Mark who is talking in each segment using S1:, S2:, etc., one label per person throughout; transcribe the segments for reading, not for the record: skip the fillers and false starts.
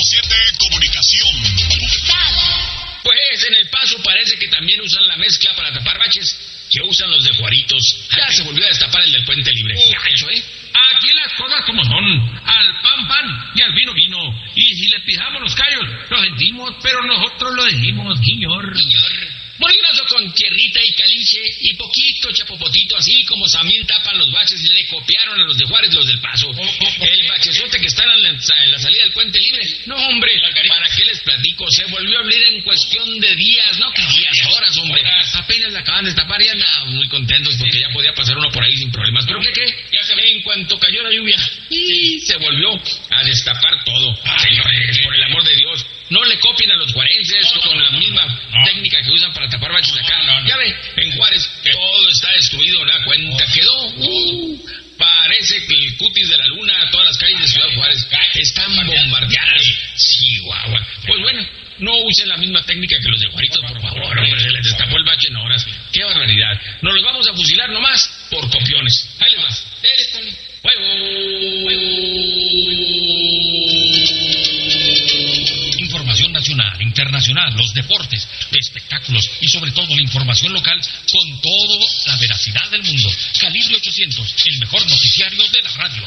S1: 7 Comunicación.
S2: Pues en El Paso parece que también usan la mezcla para tapar baches que usan los de Juaritos. Ya se volvió a destapar el del Puente Libre. Gacho, ¿eh?
S3: Aquí las cosas como son. Al pan, pan y al vino, vino. Y si le pisamos los callos, lo sentimos, pero nosotros lo decimos, guiñor.
S2: Molinazo con tierrita y caliche y poquito chapopotito, así como Samil tapan los baches, le copiaron a los de Juárez los del Paso. El bachezote que están en la salida del Puente Libre. No, hombre, ¿para qué les platico? Se volvió a abrir en cuestión de días, no que días, horas, hombre. Apenas la acaban de tapar y andaban muy contentos porque ya podía pasar uno por ahí sin problemas. ¿Pero qué cree? Ya se ve en cuanto cayó la lluvia y se volvió a destapar todo. Señores, por el amor de Dios, no le copien a los juarenses con la misma técnica que usan para tapar baches acá. Ya ve, en Juárez todo está destruido, ¿no? Cuenta quedó. Parece que el cutis de la luna, todas las calles de Ciudad Juárez están bombardeadas. Chihuahua. Pues bueno, no usen la misma técnica que los de Juaritos, por favor, hombre, se les destapó el bache en horas. ¡Qué barbaridad! Nos los vamos a fusilar nomás por copiones. Ahí les vas.
S3: Información nacional, internacional, los deportes, espectáculos y sobre todo la información local con toda la veracidad del mundo. Calibre 800, el mejor noticiario de la radio.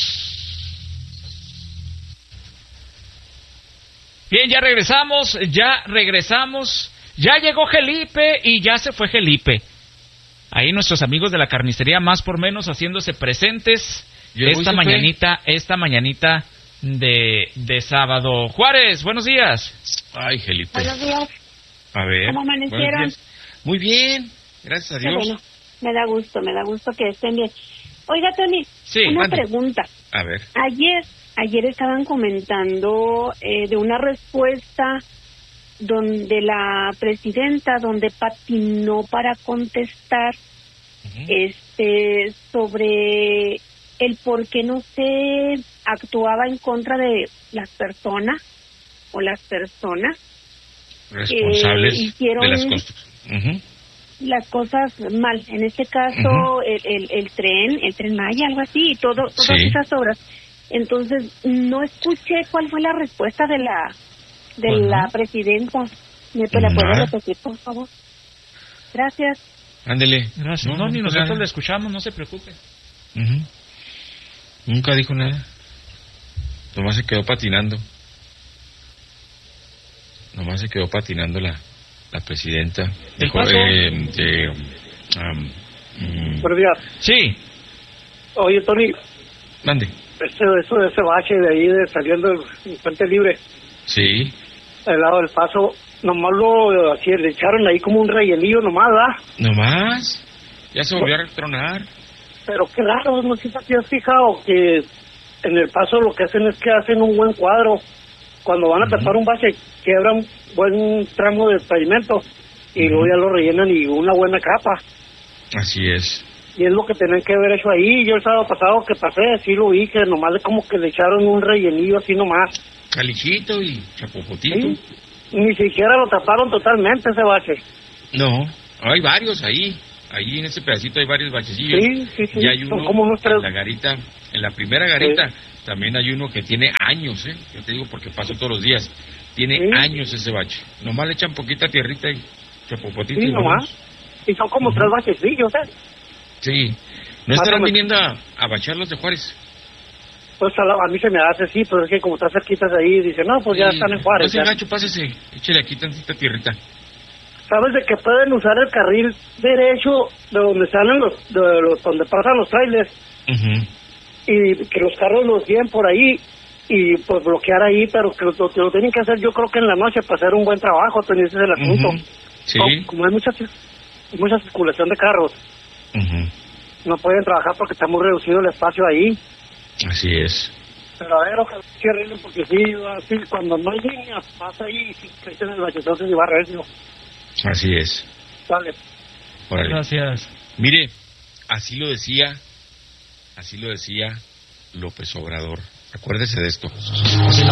S4: Bien, ya regresamos. Ya llegó Felipe y ya se fue Felipe. Ahí nuestros amigos de la carnicería más por menos haciéndose presentes esta mañanita de sábado. Juárez, buenos días.
S5: Ay, Felipe.
S6: Buenos días.
S5: A ver.
S6: ¿Cómo amanecieron?
S5: Muy bien, gracias a Dios.
S6: Bueno, me da gusto que estén bien. Oiga, Tony,
S4: sí,
S6: una pregunta.
S5: A ver.
S6: Ayer estaban comentando de una respuesta donde la presidenta, donde patinó para contestar, sobre el por qué no se actuaba en contra de las personas o las personas
S5: responsables
S6: que hicieron
S5: de las cosas.
S6: Las cosas mal. En este caso, el tren Maya, algo así, y todas esas obras. Entonces, no escuché cuál fue la respuesta de la presidenta. ¿Me la puede repetir, por favor? Gracias.
S5: Ándele.
S4: Gracias. No, ni nosotros le escuchamos, no se preocupe.
S5: Nunca dijo nada. Nomás se quedó patinando. La presidenta. Dijo,
S7: Buenos días.
S4: Sí.
S7: Oye, Tony.
S5: Mande.
S7: Eso de ese bache de ahí, saliendo del Puente Libre.
S5: Sí.
S7: Al lado del Paso, nomás le echaron ahí como un rellenillo nomás, ¿verdad?
S5: ¿Nomás? Ya se volvió a retronar.
S7: Pero qué raro, no sé si te has fijado que en el Paso lo que hacen es que hacen un buen cuadro. Cuando van a tapar un bache, quebran buen tramo de pavimento y luego ya lo rellenan y una buena capa.
S5: Así es.
S7: Y es lo que tenían que haber hecho ahí. Yo el sábado pasado que pasé, sí lo vi, que nomás como que le echaron un rellenillo así nomás.
S5: Calichito y chapopotito.
S7: Sí. Ni siquiera lo taparon totalmente ese bache.
S5: No, hay varios ahí. Ahí en ese pedacito hay varios bachecillos.
S7: Sí.
S5: Y hay uno
S7: como unos tres.
S5: en la garita, en la primera garita, también hay uno que tiene años, Yo te digo porque paso todos los días. Tiene años ese bache. Nomás le echan poquita tierrita y chapopotito.
S7: Sí, nomás. Y son como tres bachecillos,
S5: Sí. ¿No estarán viniendo a bachar los de Juárez?
S7: Pues a mí se me hace, sí, pero es que como está cerquitas ahí, dice, no, pues ya están en Juárez.
S5: Pues gacho, pásese, échale aquí tantita tierrita.
S7: ¿Sabes de que pueden usar el carril derecho de donde salen donde pasan los trailers? Y que los carros los lleven por ahí y pues bloquear ahí, pero que lo tienen que hacer yo creo que en la noche para hacer un buen trabajo, ese es el asunto.
S5: Sí.
S7: Como hay mucha circulación de carros, no pueden trabajar porque está muy reducido el espacio ahí.
S5: Así es.
S7: Pero a ver, ojalá que arreglen porque sí, así, cuando no hay líneas, pasa ahí y si crecen el bachezote y va recio.
S5: Así es.
S7: Dale.
S5: Órale.
S4: Gracias.
S5: Mire, así lo decía López Obrador. Acuérdese de esto.